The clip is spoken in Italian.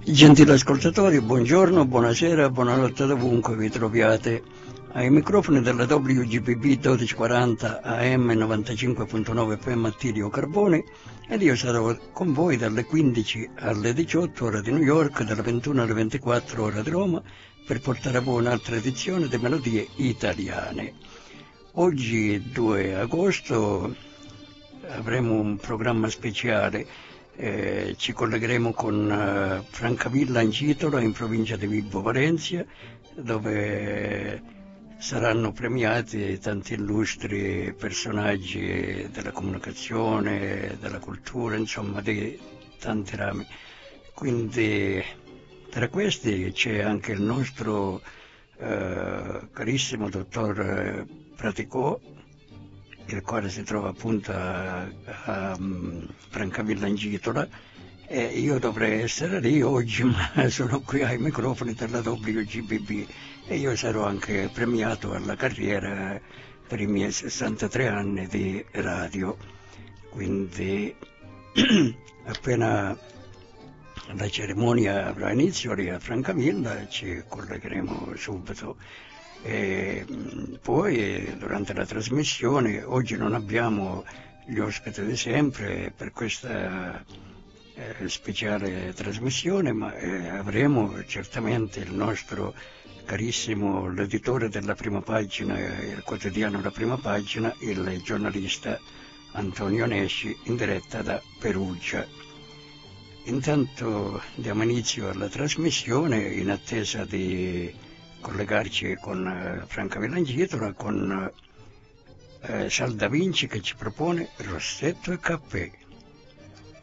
Gentili ascoltatori, buongiorno, buonasera, buonanotte dovunque vi troviate. Ai microfoni della WGBB 1240 AM 95.9 FM Attilio Carboni ed io sarò con voi dalle 15 alle 18 ora di New York, dalle 21 alle 24 ora di Roma, per portare a voi un'altra edizione di Melodie Italiane. Oggi 2 agosto avremo un programma speciale. Ci collegheremo con Francavilla in Citola, in provincia di Vibo Valentia, dove saranno premiati tanti illustri personaggi della comunicazione, della cultura, insomma di tanti rami. Quindi tra questi c'è anche il nostro carissimo dottor Praticò, il quale si trova appunto a Francavilla in Citola, e io dovrei essere lì oggi, ma sono qui ai microfoni della WGBB e io sarò anche premiato alla carriera per i miei 63 anni di radio. Quindi appena la cerimonia avrà inizio lì a Francavilla ci collegheremo subito. E poi durante la trasmissione, oggi non abbiamo gli ospiti di sempre per questa speciale trasmissione, ma avremo certamente il nostro carissimo, l'editore della Prima Pagina, il quotidiano La Prima Pagina, il giornalista Antonio Nesci, in diretta da Perugia. Intanto diamo inizio alla trasmissione in attesa di collegarci con Francavilla in Citola, con Sal Da Vinci che ci propone Rossetto e caffè.